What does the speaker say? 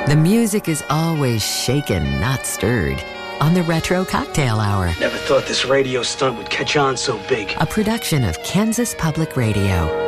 The music is always shaken, not stirred. On the Retro Cocktail Hour. Never thought this radio stunt would catch on so big. A production of Kansas Public Radio.